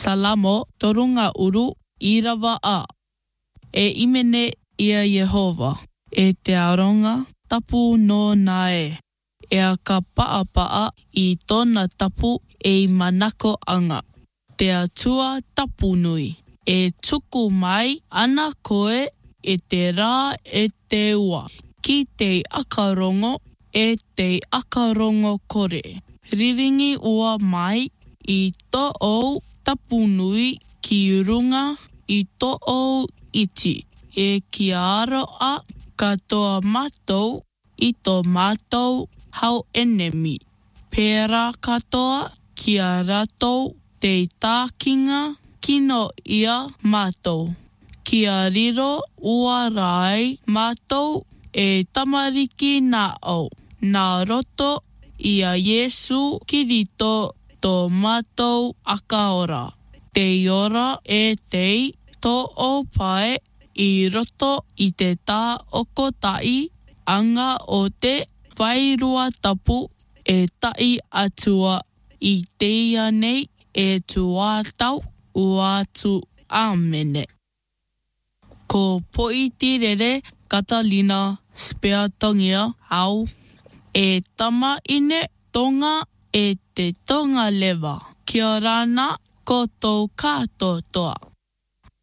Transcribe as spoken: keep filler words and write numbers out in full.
Salamo torunga uru I rawa a. E imene ia Yehova. E te aronga tapu no nae. E a ka paa paa I tōna tapu e manako anga. Te atua tapu nui. E tuku mai ana koe e te rā e te ua. Ki te akarongo e te akarongo kore. Riringi ua mai I tō ou tapu nui ki runga I tō ou iti. E ki aro a katoa mātou I tō mātou hau enemi. Pērā katoa ki a ratou te tākinga kino ia mātou. Ki a riro ua rai mātou e tamariki nā au. Nā roto I a Yesu Kirito tō mātou akaora. Te ora e tei tō o pae I roto I te tā oko tai anga o te whairua tapu e tai atua I teia nei e tuatau uatu amene. Ko Poitirere Catalina Speatongia au e tama ine tonga e te tonga lewa. Kia rana ko tō kātotoa.